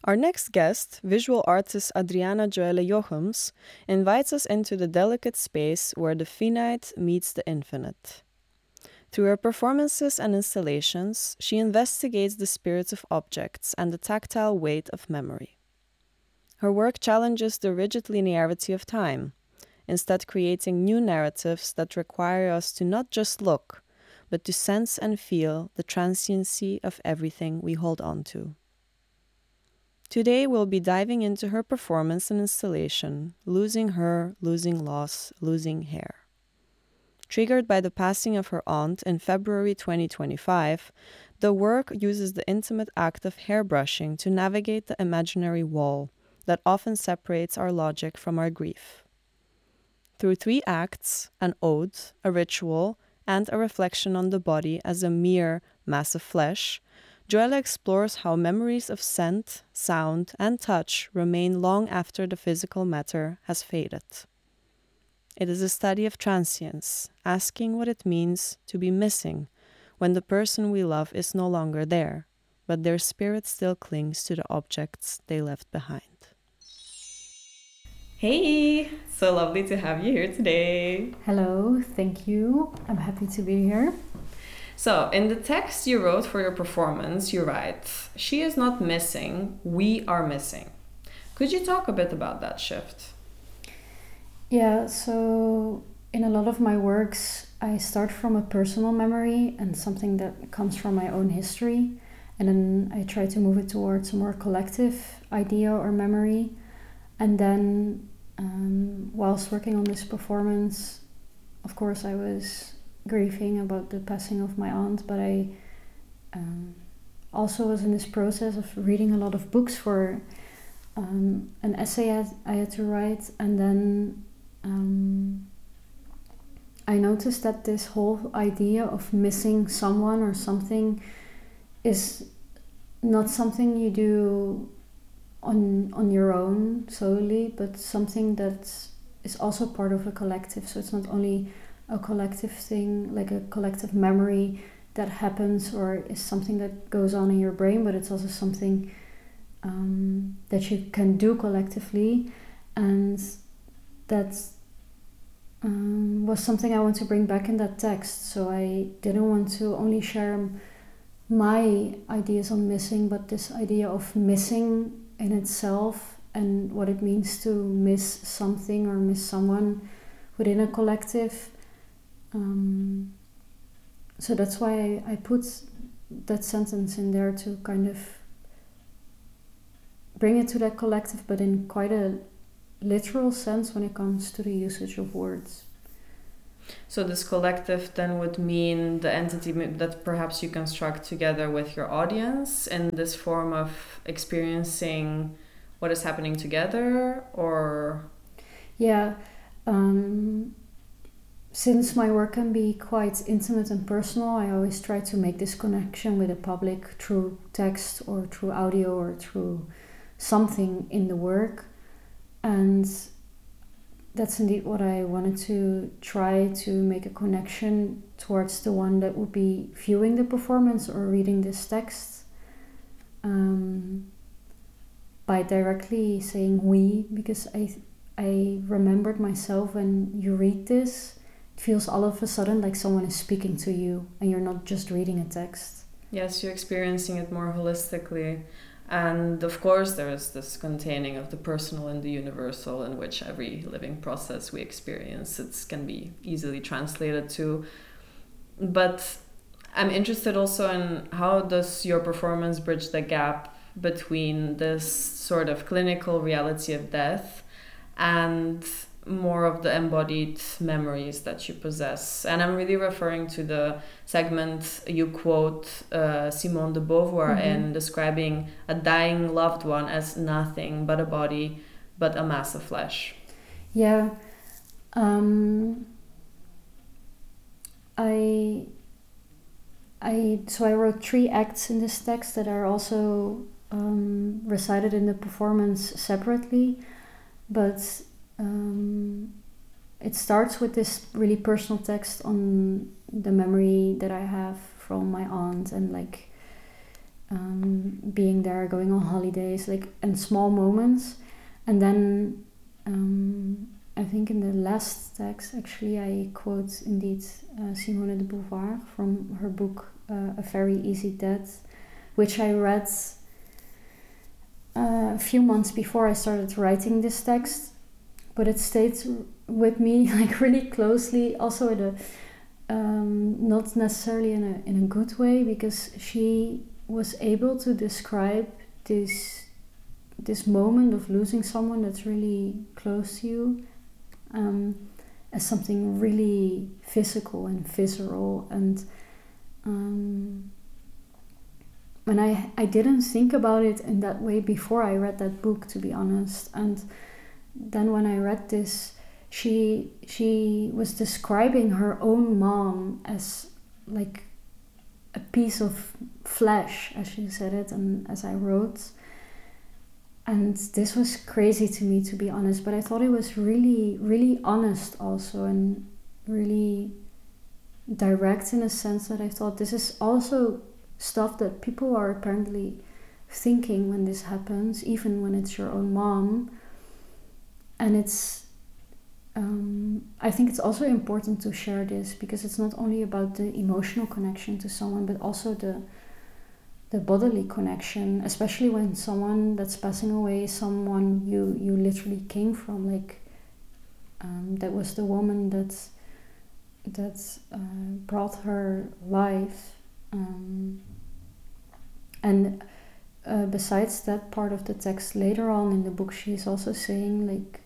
Our next guest, visual artist Adriana Joelle Jochems, invites us into the delicate space where the finite meets the infinite. Through her performances and installations, she investigates the spirits of objects and the tactile weight of memory. Her work challenges the rigid linearity of time, instead creating new narratives that require us to not just look, but to sense and feel the transiency of everything we hold on to. Today we'll be diving into her performance and installation, Losing Her, Losing Loss, Losing Hair. Triggered by the passing of her aunt in February 2025, the work uses the intimate act of hairbrushing to navigate the imaginary wall that often separates our logic from our grief. Through 3 acts, an ode, a ritual, and a reflection on the body as a mere mass of flesh, Joelle explores how memories of scent, sound, and touch remain long after the physical matter has faded. It is a study of transience, asking what it means to be missing when the person we love is no longer there, but their spirit still clings to the objects they left behind. Hey, so lovely to have you here today. Hello, thank you. I'm happy to be here. So, in the text you wrote for your performance, you write, "She is not missing, we are missing." Could you talk a bit about that shift? Yeah, so in a lot of my works, I start from a personal memory and something that comes from my own history, and then I try to move it towards a more collective idea or memory. And then, whilst working on this performance, of course, I was grieving about the passing of my aunt, but I also was in this process of reading a lot of books for an essay I had to write, and then I noticed that this whole idea of missing someone or something is not something you do on your own solely, but something that is also part of a collective. So it's not only a collective thing, like a collective memory that happens or is something that goes on in your brain, but it's also something that you can do collectively. And that was something I want to bring back in that text. So I didn't want to only share my ideas on missing, but this idea of missing in itself and what it means to miss something or miss someone within a collective. So that's why I put that sentence in there to kind of bring it to that collective, but in quite a literal sense when it comes to the usage of words. So this collective then would mean the entity that perhaps you construct together with your audience in this form of experiencing what is happening together, or? Yeah, since my work can be quite intimate and personal, I always try to make this connection with the public through text or through audio or through something in the work. And that's indeed what I wanted to try to make a connection towards the one that would be viewing the performance or reading this text, by directly saying we, because I remembered myself when you read this, it feels all of a sudden like someone is speaking to you and you're not just reading a text. Yes, you're experiencing it more holistically. And of course, there is this containing of the personal and the universal, in which every living process we experience, it can be easily translated to. But I'm interested also in how does your performance bridge the gap between this sort of clinical reality of death and more of the embodied memories that you possess. And I'm really referring to the segment you quote Simone de Beauvoir in describing a dying loved one as nothing but a body, but a mass of flesh. Yeah. So I wrote 3 acts in this text that are also recited in the performance separately, but it starts with this really personal text on the memory that I have from my aunt, and like being there, going on holidays, like, and small moments. And then I think in the last text, actually, I quote indeed Simone de Beauvoir from her book A Very Easy Death, which I read a few months before I started writing this text, but it stayed with me like really closely, also at a not necessarily in a good way, because she was able to describe this moment of losing someone that's really close to you as something really physical and visceral. And I didn't think about it in that way before I read that book, to be honest. And then when I read this, she was describing her own mom as like a piece of flesh, as she said it, and as I wrote. And this was crazy to me, to be honest, but I thought it was really, really honest also, and really direct, in a sense that I thought this is also stuff that people are apparently thinking when this happens, even when it's your own mom. And it's I think it's also important to share this, because it's not only about the emotional connection to someone, but also the bodily connection, especially when someone that's passing away is someone you literally came from, like that was the woman that brought her life. And besides that part of the text, later on in the book, she's also saying, like,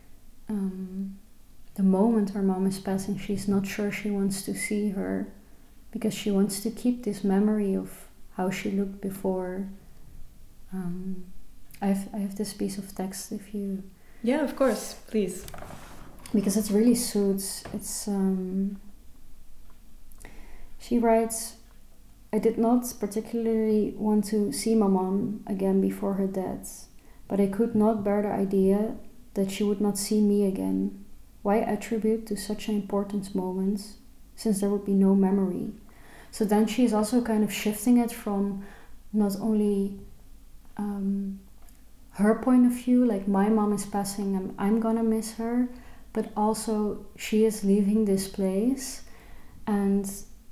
the moment her mom is passing, she's not sure she wants to see her, because she wants to keep this memory of how she looked before. I have this piece of text, if you... Yeah, of course, please. Because it really suits. It's she writes, "I did not particularly want to see my mom again before her death, but I could not bear the idea that she would not see me again. Why attribute to such an important moment, since there would be no memory?" So then she's also kind of shifting it from not only her point of view, like my mom is passing and I'm gonna miss her, but also she is leaving this place and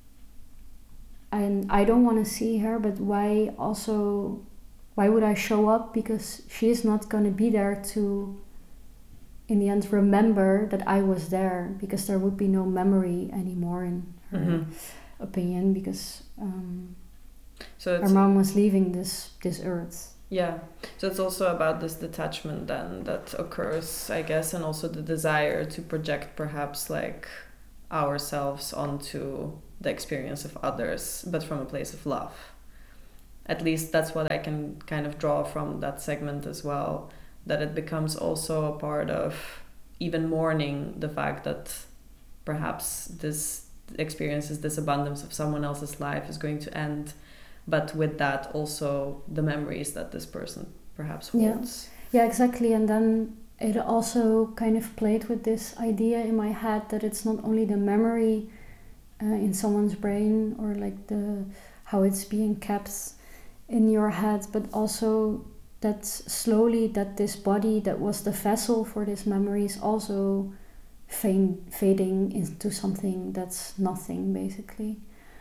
I don't want to see her, but why would I show up? Because she is not gonna be there to, in the end, remember that I was there, because there would be no memory anymore, in her opinion, because so her mom was leaving this earth. Yeah, so it's also about this detachment then that occurs, I guess, and also the desire to project perhaps like ourselves onto the experience of others, but from a place of love. At least that's what I can kind of draw from that segment as well, that it becomes also a part of even mourning the fact that perhaps this experiences, this abundance of someone else's life is going to end, but with that also the memories that this person perhaps holds. Yeah, exactly. And then it also kind of played with this idea in my head that it's not only the memory in someone's brain, or like how it's being kept in your head, but also that slowly that this body that was the vessel for this memory is also fading into something that's nothing, basically.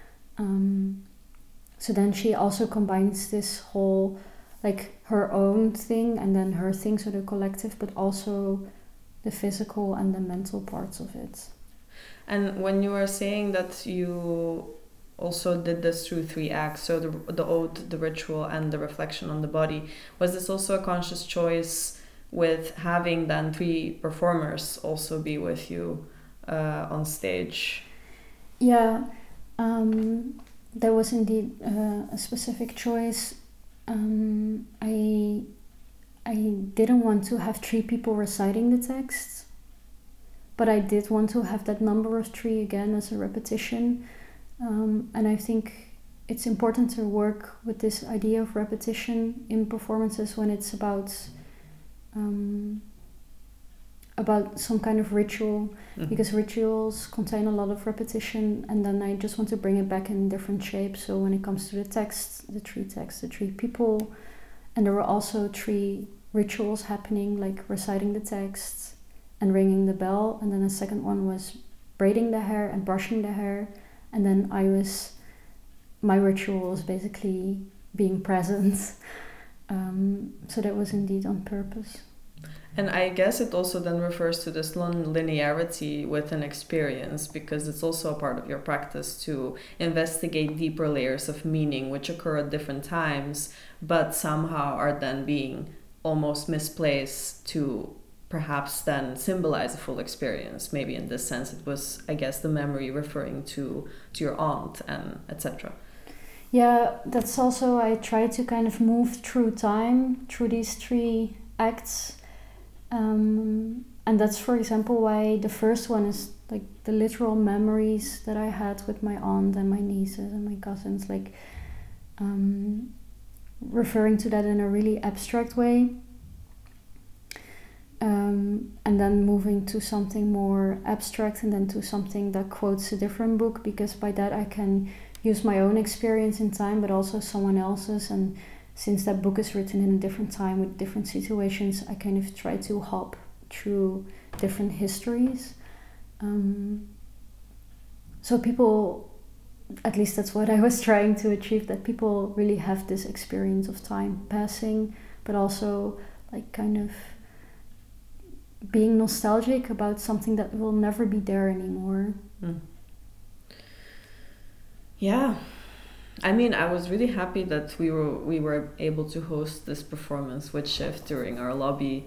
So then she also combines this whole, like, her own thing and then her thing, so the collective, but also the physical and the mental parts of it. And when you were saying that you also did this through 3 acts, so the ode, the ritual, and the reflection on the body, was this also a conscious choice with having then 3 performers also be with you on stage? Yeah, there was indeed a specific choice. I didn't want to have 3 people reciting the text, but I did want to have that number of 3 again as a repetition. And I think it's important to work with this idea of repetition in performances when it's about about some kind of ritual, because rituals contain a lot of repetition, and then I just want to bring it back in different shapes. So when it comes to the text, the three people, and there were also 3 rituals happening, like reciting the texts and ringing the bell, and then the second one was braiding the hair and brushing the hair, and then my ritual was basically being present. So that was indeed on purpose. And I guess it also then refers to this non-linearity with an experience, because it's also a part of your practice to investigate deeper layers of meaning which occur at different times, but somehow are then being almost misplaced to perhaps then symbolize a full experience. Maybe in this sense it was, I guess, the memory referring to your aunt and etc. Yeah, that's also, I try to kind of move through time, through these 3 acts. And that's, for example, why the first one is like the literal memories that I had with my aunt and my nieces and my cousins, like referring to that in a really abstract way. And then moving to something more abstract, and then to something that quotes a different book, because by that I can use my own experience in time, but also someone else's. And since that book is written in a different time with different situations, I kind of try to hop through different histories. So people, at least that's what I was trying to achieve, that people really have this experience of time passing, but also like kind of being nostalgic about something that will never be there anymore. Yeah. I mean, I was really happy that we were able to host this performance with Shift during our lobby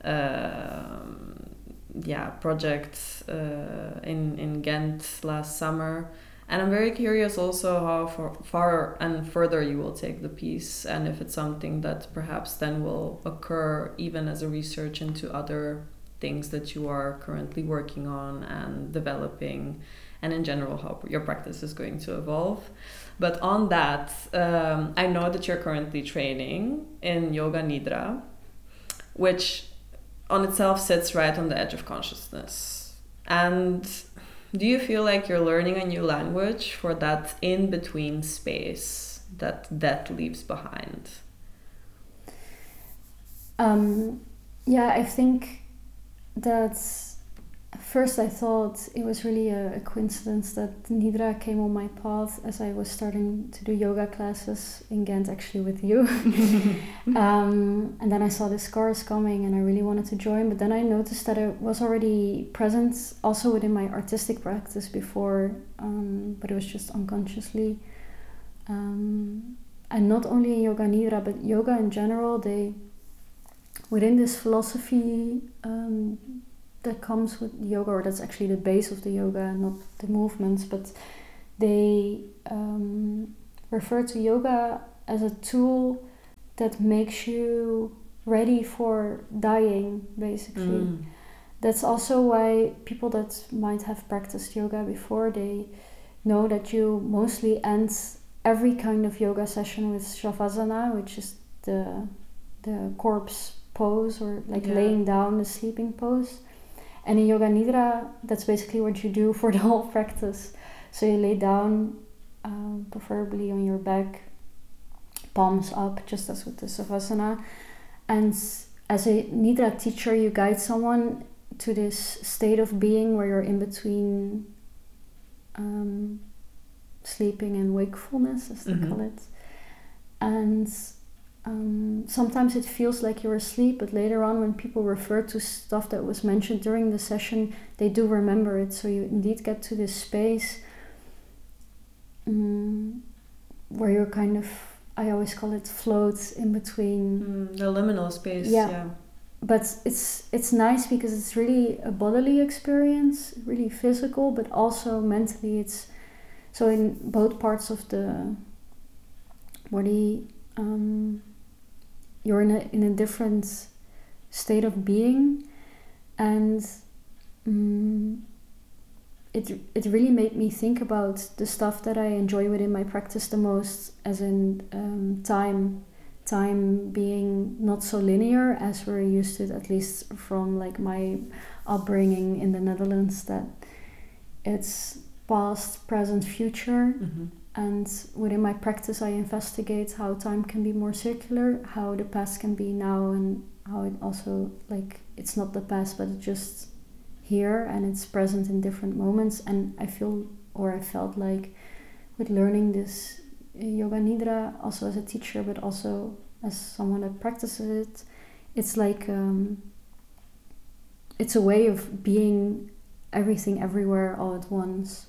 project in Ghent last summer. And I'm very curious also how far and further you will take the piece, and if it's something that perhaps then will occur even as a research into other things that you are currently working on and developing, and in general how your practice is going to evolve. But on that, I know that you're currently training in Yoga Nidra, which on itself sits right on the edge of consciousness. And do you feel like you're learning a new language for that in-between space that death leaves behind? I think that first I thought it was really a coincidence that Nidra came on my path as I was starting to do yoga classes in Ghent, actually with you. And then I saw this course coming and I really wanted to join, but then I noticed that it was already present also within my artistic practice before, but it was just unconsciously. And not only in Yoga Nidra, but yoga in general, within this philosophy that comes with yoga, or that's actually the base of the yoga, not the movements, but they refer to yoga as a tool that makes you ready for dying, basically. That's also why people that might have practiced yoga before, they know that you mostly end every kind of yoga session with Shavasana, which is the corpse pose, or like laying down, the sleeping pose. And in Yoga Nidra, that's basically what you do for the whole practice. So you lay down, preferably on your back, palms up, just as with the Savasana. And as a Nidra teacher, you guide someone to this state of being where you're in between sleeping and wakefulness, as they call it. And sometimes it feels like you're asleep, but later on when people refer to stuff that was mentioned during the session, they do remember it. So you indeed get to this space where you're kind of, I always call it floats in between. The liminal space, yeah. But it's nice because it's really a bodily experience, really physical, but also mentally. It's so in both parts of the body, you're in a different state of being, and it really made me think about the stuff that I enjoy within my practice the most, as in time time being not so linear as we're used to, at least from like my upbringing in the Netherlands, that it's past, present, future. Mm-hmm. And within my practice, I investigate how time can be more circular, how the past can be now, and how it also, like, it's not the past, but it's just here and it's present in different moments. And I felt like with learning this Yoga Nidra, also as a teacher, but also as someone that practices it, it's like, it's a way of being everything everywhere all at once.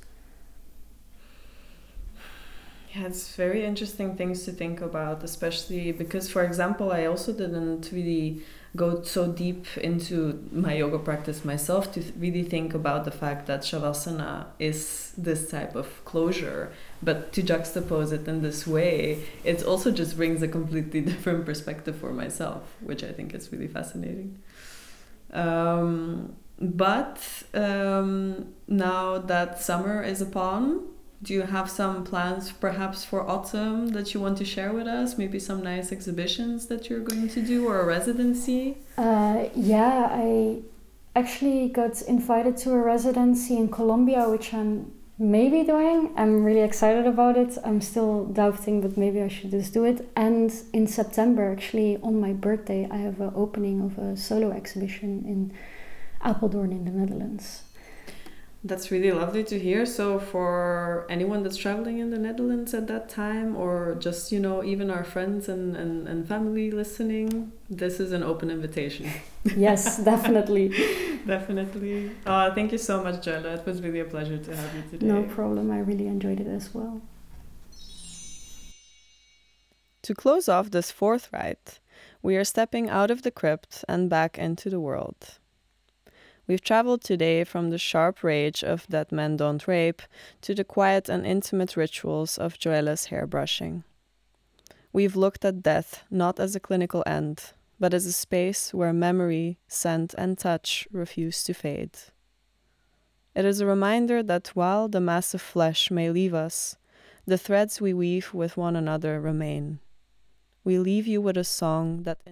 Yeah, it's very interesting things to think about, especially because, for example, I also didn't really go so deep into my yoga practice myself to really think about the fact that Shavasana is this type of closure, but to juxtapose it in this way, it also just brings a completely different perspective for myself, which I think is really fascinating. But now that summer is upon, do you have some plans perhaps for autumn that you want to share with us? Maybe some nice exhibitions that you're going to do, or a residency? Yeah, I actually got invited to a residency in Colombia, which I'm maybe doing. I'm really excited about it. I'm still doubting, but maybe I should just do it. And in September, actually on my birthday, I have an opening of a solo exhibition in Apeldoorn in the Netherlands. That's really lovely to hear. So for anyone that's traveling in the Netherlands at that time, or just, you know, even our friends and family listening, this is an open invitation. Yes, definitely. Definitely. Thank you so much, Joelle. It was really a pleasure to have you today. No problem. I really enjoyed it as well. To close off this fourth rite, we are stepping out of the crypt and back into the world. We've traveled today from the sharp rage of That Men Don't Rape to the quiet and intimate rituals of Joelle's hair brushing. We've looked at death not as a clinical end, but as a space where memory, scent, and touch refuse to fade. It is a reminder that while the mass of flesh may leave us, the threads we weave with one another remain. We leave you with a song that